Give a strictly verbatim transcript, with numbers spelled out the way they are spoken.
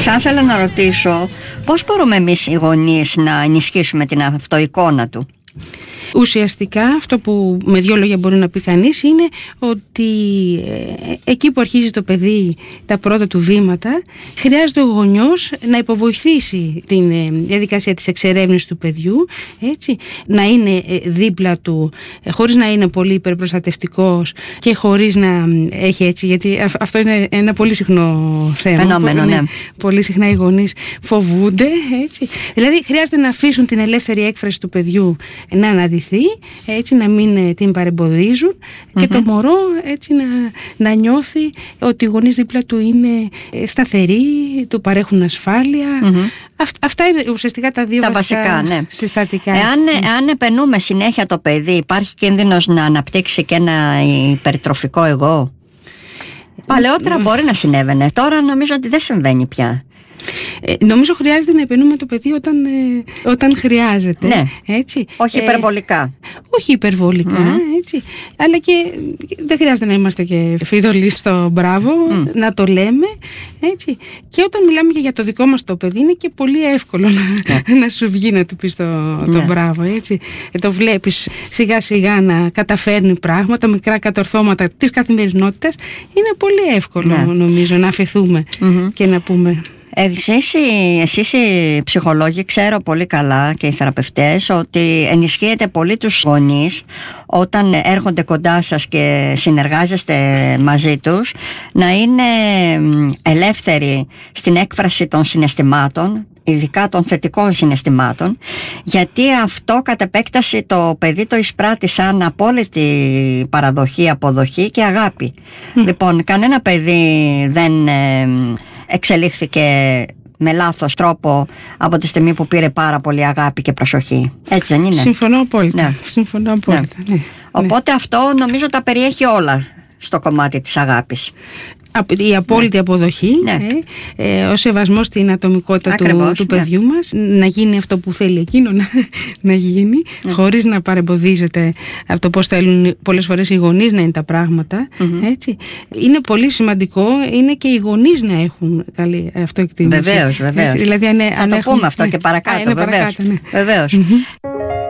Θα ήθελα να ρωτήσω πώς μπορούμε εμείς οι γονείς να ενισχύσουμε την αυτοεικόνα του. Ουσιαστικά αυτό που με δύο λόγια μπορεί να πει κανείς είναι ότι ε, εκεί που αρχίζει το παιδί τα πρώτα του βήματα, χρειάζεται ο γονιός να υποβοηθήσει την ε, διαδικασία της εξερεύνησης του παιδιού, έτσι, να είναι ε, δίπλα του, ε, χωρίς να είναι πολύ υπερπροστατευτικός και χωρίς να έχει έτσι, γιατί α, αυτό είναι ένα πολύ συχνό θέμα. Φαινόμενο, ναι. Πολύ συχνά οι γονείς φοβούνται, έτσι. Δηλαδή χρειάζεται να αφήσουν την ελεύθερη έκφραση του παιδιού να αναδειθεί, έτσι, να μην την παρεμποδίζουν mm-hmm. και το μωρό έτσι να, να νιώθει ότι οι γονείς δίπλα του είναι σταθεροί, του παρέχουν ασφάλεια. Mm-hmm. Αυτ, αυτά είναι ουσιαστικά τα δύο τα βασικά, βασικά, ναι. συστατικά. Εάν, mm. εάν επενούμε συνέχεια το παιδί, υπάρχει κίνδυνος να αναπτύξει και ένα υπερτροφικό εγώ. Παλαιότερα mm. μπορεί να συνέβαινε, τώρα νομίζω ότι δεν συμβαίνει πια. Ε, νομίζω χρειάζεται να επενούμε το παιδί όταν, ε, όταν χρειάζεται. Ναι. Έτσι. Όχι υπερβολικά. Ε, όχι υπερβολικά, mm. έτσι. Αλλά και δεν χρειάζεται να είμαστε και φιδωλοί στο μπράβο, mm. να το λέμε. Έτσι. Και όταν μιλάμε και για το δικό μας το παιδί, είναι και πολύ εύκολο να, yeah. να σου βγει να του πεις το, το yeah. μπράβο. Έτσι. Ε, το βλέπεις σιγά σιγά να καταφέρνει πράγματα, μικρά κατορθώματα της καθημερινότητας. Είναι πολύ εύκολο yeah. νομίζω να αφαιθούμε mm-hmm. και να πούμε. Εσείς, εσείς οι ψυχολόγοι, ξέρω πολύ καλά και οι θεραπευτές ότι ενισχύετε πολύ τους γονείς όταν έρχονται κοντά σας και συνεργάζεστε μαζί τους να είναι ελεύθεροι στην έκφραση των συναισθημάτων, ειδικά των θετικών συναισθημάτων, γιατί αυτό κατ' επέκταση το παιδί το εισπράττει σαν απόλυτη παραδοχή, αποδοχή και αγάπη. Mm. Λοιπόν, κανένα παιδί δεν ε, εξελίχθηκε με λάθος τρόπο από τη στιγμή που πήρε πάρα πολύ αγάπη και προσοχή. Έτσι δεν είναι? Συμφωνώ απόλυτα. Ναι. Συμφωνώ απόλυτα. Ναι. Ναι. Οπότε ναι. αυτό νομίζω τα περιέχει όλα στο κομμάτι της αγάπης. Η απόλυτη ναι. αποδοχή, ναι. Ε, ε, ο σεβασμός στην ατομικότητα Ακριβώς, του, του παιδιού ναι. μας, να γίνει αυτό που θέλει εκείνο να, να γίνει, ναι. χωρίς να παρεμποδίζεται από το πώς θέλουν πολλές φορές οι γονείς να είναι τα πράγματα. Mm-hmm. Έτσι. Είναι πολύ σημαντικό, είναι και οι γονείς να έχουν καλή αυτοεκτίμηση. Βεβαίως, βεβαίως. Δηλαδή, αν, θα αν το έχουν, πούμε αυτό ναι. και παρακάτω. Α, είναι βεβαίως. παρακάτω, ναι. Βεβαίως. Mm-hmm.